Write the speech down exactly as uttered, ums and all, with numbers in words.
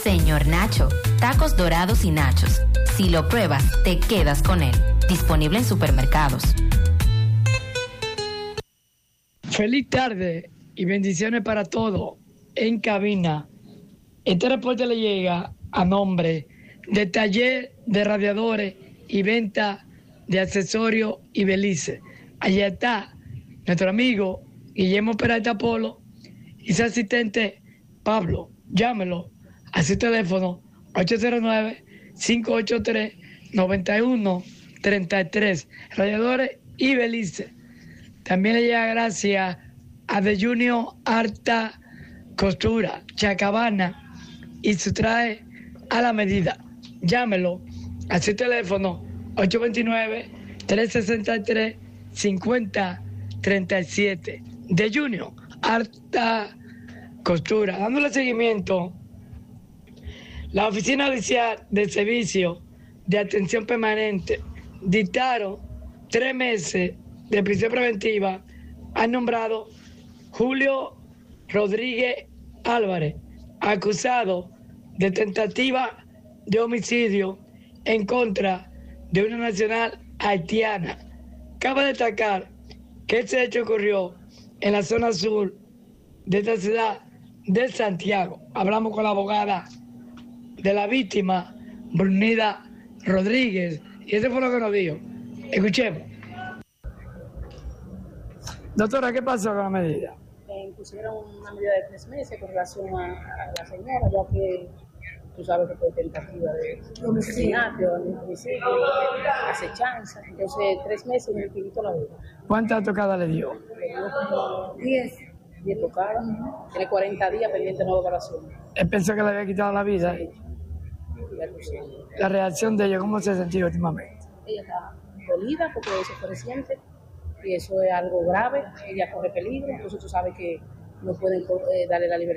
Señor Nacho, tacos dorados y nachos. Si lo pruebas, te quedas con él. Disponible en supermercados. Feliz tarde y bendiciones para todos en cabina. Este reporte le llega a nombre de Taller de Radiadores y Venta de Accesorios y Belice. Allá está nuestro amigo Guillermo Peralta Polo y su asistente Pablo. Llámelo a su teléfono ocho cero nueve, cinco ocho tres, nueve uno tres tres. Radiadores y Belice. También le llega gracias a The Junior Alta Costura, Chacabana, y se trae a la medida. Llámelo a su teléfono ocho dos nueve, tres seis tres, cinco cero tres siete. The Junior Alta Costura. Dándole seguimiento, la Oficina Judicial de Servicio de Atención Permanente dictaron tres meses de prisión preventiva. Han nombrado Julio Rodríguez Álvarez, acusado de tentativa de homicidio en contra de una nacional haitiana. Cabe destacar que este hecho ocurrió en la zona sur de esta ciudad de Santiago. Hablamos con la abogada de la víctima, Brunida Rodríguez, y eso fue lo que nos dijo. Escuchemos. Doctora, ¿qué pasó con la medida? Eh, pusieron una medida de tres meses con relación a, a la señora, ya que tú sabes que fue tentativa de asesinato, de homicidio, acechanza. Entonces, tres meses y me quitó la vida. ¿Cuántas tocadas le dio? Le dio como diez. diez tocadas. Tiene cuarenta días pendiente de nueva evaluación. Él pensó que le había quitado la vida. Sí. La reacción de ella, ¿cómo se sentido últimamente? Ella está dolida porque eso fue reciente y eso es algo grave. Ella corre peligro, entonces tú sabes que no pueden eh, darle la libertad.